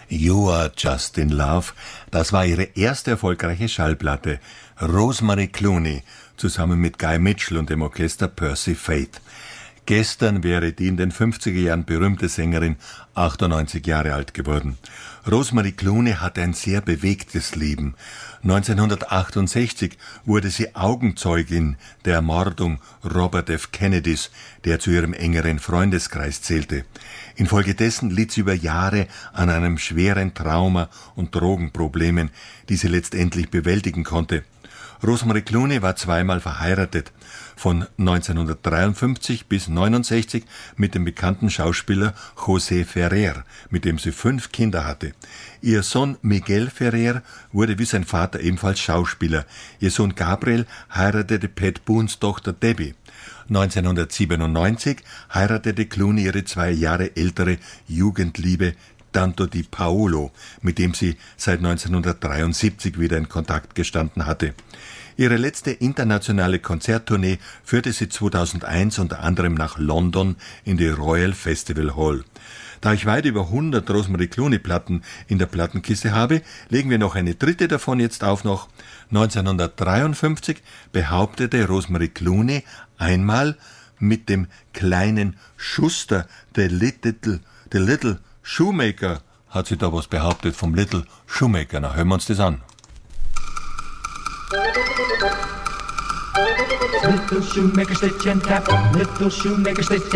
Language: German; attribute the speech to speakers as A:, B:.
A: You Are Just in Love, das war ihre erste erfolgreiche Schallplatte. Rosemary Clooney, zusammen mit Guy Mitchell und dem Orchester Percy Faith. Gestern wäre die in den 50er Jahren berühmte Sängerin 98 Jahre alt geworden. Rosemary Clooney hatte ein sehr bewegtes Leben. 1968 wurde sie Augenzeugin der Ermordung Robert F. Kennedys, der zu ihrem engeren Freundeskreis zählte. Infolgedessen litt sie über Jahre an einem schweren Trauma und Drogenproblemen, die sie letztendlich bewältigen konnte. Rosemary Clooney war zweimal verheiratet, von 1953 bis 1969 mit dem bekannten Schauspieler José Ferrer, mit dem sie 5 Kinder hatte. Ihr Sohn Miguel Ferrer wurde wie sein Vater ebenfalls Schauspieler. Ihr Sohn Gabriel heiratete Pat Boones Tochter Debbie. 1997 heiratete Clooney ihre 2 Jahre ältere Jugendliebe Tanto Di Paolo, mit dem sie seit 1973 wieder in Kontakt gestanden hatte. Ihre letzte internationale Konzerttournee führte sie 2001 unter anderem nach London in die Royal Festival Hall. Da ich weit über 100 Rosemary Clooney-Platten in der Plattenkiste habe, legen wir noch eine dritte davon jetzt auf noch. 1953 behauptete Rosemary Clooney einmal mit dem kleinen Schuster, The Little Shoemaker, hat sie da was behauptet vom Little Shoemaker. Na, hören wir uns das an.
B: Little shoemaker, stitch and tap. Little shoemaker, stitch